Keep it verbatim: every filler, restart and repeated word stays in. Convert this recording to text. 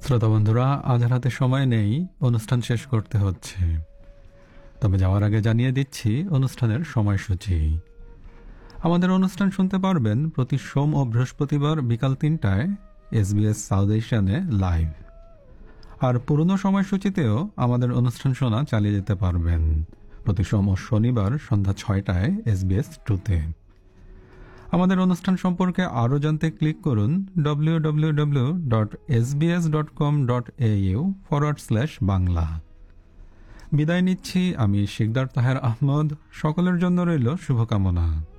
শ্রোতা বন্ধুরা, আজ আর হাতে সময় নেই, অনুষ্ঠান শেষ করতে হচ্ছে। তবে যাওয়ার আগে জানিয়ে দিচ্ছি অনুষ্ঠানের সময়সূচি। আমাদের অনুষ্ঠান শুনতে পারবেন প্রতি সোম ও বৃহস্পতিবার বিকাল তিনটায় এসবিএস সাউথ এশিয়ানে লাইভ। আর পুরনো সময়সূচিতেও আমাদের অনুষ্ঠান শোনা চালিয়ে যেতে পারবেন প্রতি সোম ও শনিবার সন্ধ্যা ছয়টায় এসবিএস টুতে। আমাদের অনুষ্ঠান সম্পর্কে আরও জানতে ক্লিক করুন W W W dot S B S dot com dot A you forward slash Bangla. বিদায় নিচ্ছি আমি শিকদার তাহের আহমদ। সকলের জন্য রইল শুভকামনা।